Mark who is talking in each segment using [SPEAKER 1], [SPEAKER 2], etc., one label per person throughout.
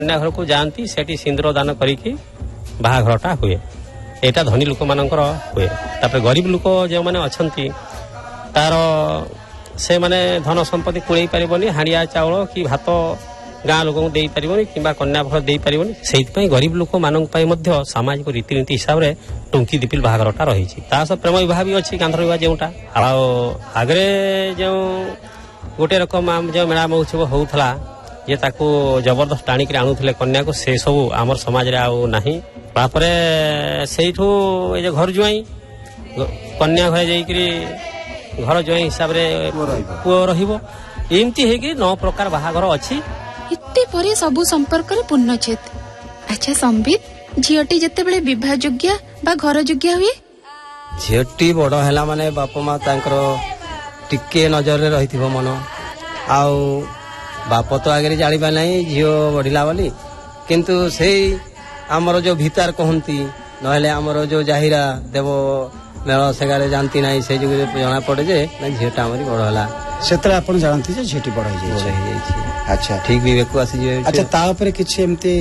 [SPEAKER 1] कन्या घर को जाती सेठी सिंदूर दान करिकी बाहाघरटा हुए एटा धनी लोक मानकर हुए तापर गरीब लोक जो माने अछंती तार से माने धन संपत्ति कुड़े पारिबनी हाड़िया चाउल कि भात गाँ लोक दे पारिबनी किंबा कन्या भर दे पारिबनी सेइतपई गरीब लोक मानक पई मध्य सामाजिक रीतिनीति हिसाब रे टुंकी दिपिल बाहाघरटा रहिछि ता सब प्रेम विवाह भी अछि गांधर विवाह जेउटा आगरे जो गोटे रकम आम जो मेला महोत्सव होउथला जे ताको जबरदस्त टाणी के आणुथिले कन्या को से सब आमर समाज रे आउ नाही तापरे सेठू ए जे घर जुआई कन्या घर जाईकरी घर जुआई हिसाब रे पुओ रहिबो एमती हेकी 9 प्रकार बाहाघर अछि
[SPEAKER 2] इत्ते परे सबु संपर्क रे पुण्यछेद अच्छा संबित झियोटी जते बेले विवाह योग्य बा घर योग्य हुए
[SPEAKER 3] झियोटी बड़ हैला माने बापा मां तांकर टिके नजर रे रहिथिबो मन आउ बाप तो आगे जानिबा नहीं झियो बढ़िला बोली किंतु से आमर जो भीतर कहती नहले आमर जो जाहिरा देव मेल सेगारे जानती नहीं से जुगे जना पड़े जे झीटा आमरी बड़ होला
[SPEAKER 4] सेतरे आपण जानती जे झीटी बड़ हो जाई अच्छा
[SPEAKER 3] ठीक विवेक आसी जे
[SPEAKER 4] अच्छा ता ऊपर किछि एमती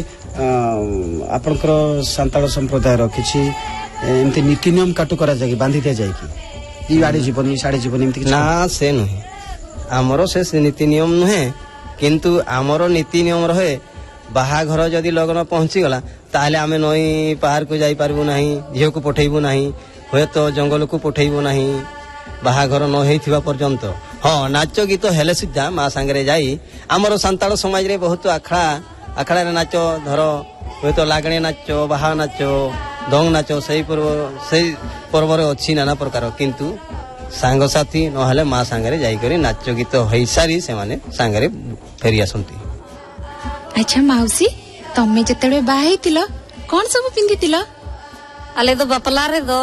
[SPEAKER 4] आपनकर संताल संप्रदाय रो किछि एमती नीति नियम काटू करा जाई बांधी दे जाई की ई आड़ी जीवन ई साड़ी जीवन एमती
[SPEAKER 3] ना से नहीं आमर से नीति नियम नुहे किंतु आमर नीति नियम रहे बाहाघर जदि लग्न पहुंची गला ताहले आमे नई पहाड़ को जाई पारबो नहीं झियो को पठेइबो नहीं होय तो जंगल को पठेइबो नहीं बाहाघर न हेइथिबा पर्यंत हाँ नाच गीत हेले सुद्धा माँ सांगरे जाई आमर सांताल समाज रे बहुत आखड़ा रे नाच धर होय तो लागणे नाच बाहा नाच दंग नाच सही पर्व रे अछि नाना प्रकार किंतु सांग साथी नहले माँ सांगरे जाई करी नाच गीत होई सारी से माने सांगरे फेरी आसंती
[SPEAKER 2] अच्छा मौसी तमे जतले बाहे थिलो कोन सब पिंदितिलो
[SPEAKER 5] आले तो बापला रे दो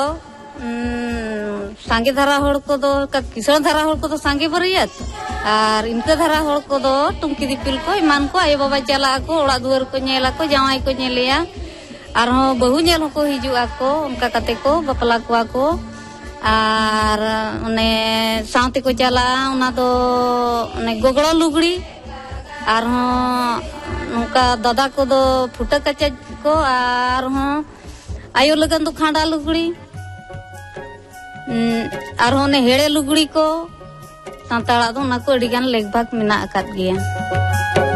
[SPEAKER 5] सांगे धारा होड़ को दो किसान धारा होड़ को तो सांगे बरियत और इनका धारा होड़ को दो टुंकी दिपिल को ईमान को आयो बाबा चला को ओड़ा दुआर को नेला को जावाई को नेलिया और बहु नेल को हिजुआ को उनका कते को बापला को और ने साउती को चला उना दो ने गोगड़ा लुगड़ी और उनका दादा को दो फुटा कच्चा को और आयो लगन तो खांडा लुगड़ी और ने हेड़े लुगड़ी को सांताड़ा दो ना को अड़ी गान लेग भाग मेना अकात गया।